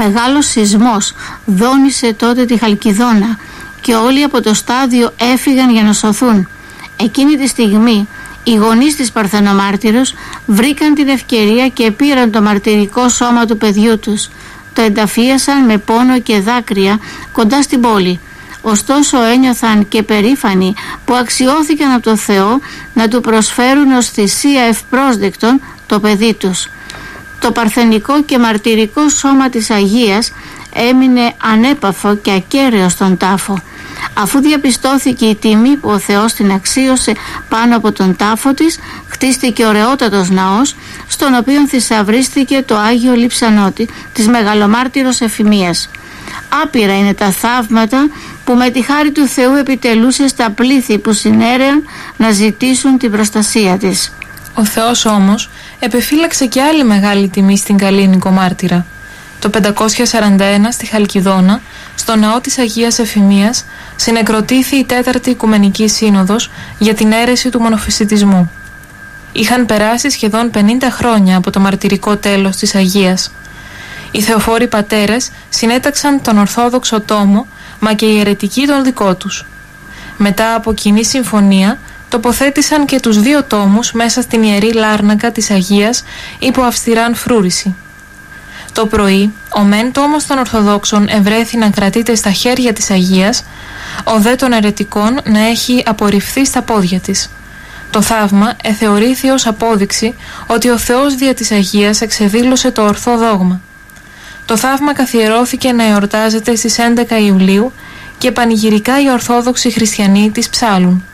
μεγάλος σεισμός δόνησε τότε τη Χαλκιδόνα και όλοι από το στάδιο έφυγαν για να σωθούν. Εκείνη τη στιγμή οι γονείς της Παρθενομάρτυρος βρήκαν την ευκαιρία και πήραν το μαρτυρικό σώμα του παιδιού τους. Το ενταφίασαν με πόνο και δάκρυα κοντά στην πόλη. Ωστόσο ένιωθαν και περήφανοι που αξιώθηκαν από το Θεό να του προσφέρουν ως θυσία ευπρόσδεκτον το παιδί τους. Το παρθενικό και μαρτυρικό σώμα της Αγίας έμεινε ανέπαφο και ακέραιο στον τάφο. Αφού διαπιστώθηκε η τιμή που ο Θεός την αξίωσε πάνω από τον τάφο της, χτίστηκε ωραιότατος ναός, στον οποίο θησαυρίστηκε το Άγιο Λειψανότη της Μεγαλομάρτυρος Εφημίας. Άπειρα είναι τα θαύματα που με τη χάρη του Θεού επιτελούσε στα πλήθη που συνέρεαν να ζητήσουν την προστασία της. Ο Θεός όμως επεφύλαξε και άλλη μεγάλη τιμή στην καλή νοικομάρτυρα. Το 541 στη Χαλκιδόνα, στο ναό της Αγίας Εφημίας, συνεκροτήθη η 4η Οικουμενική Σύνοδος για την αίρεση του μονοφυσιτισμού. Είχαν περάσει σχεδόν 50 χρόνια από το μαρτυρικό τέλος της Αγίας. Οι θεοφόροι πατέρες συνέταξαν τον Ορθόδοξο τόμο, μα και οι αιρετικοί τον δικό τους. Μετά από κοινή συμφωνία, τοποθέτησαν και τους 2 τόμους μέσα στην Ιερή Λάρνακα της Αγίας υπό αυστηράν φρούρηση. Το πρωί, ο μεν τόμος των Ορθοδόξων ευρέθη να κρατείται στα χέρια της Αγίας, ο δε των αιρετικών να έχει απορριφθεί στα πόδια της. Το θαύμα εθεωρήθη ως απόδειξη ότι ο Θεός δια της Αγίας εξεδήλωσε το ορθό δόγμα. Το θαύμα καθιερώθηκε να εορτάζεται στις 11 Ιουλίου και πανηγυρικά οι Ορθόδοξοι Χριστιανοί της ψάλουν.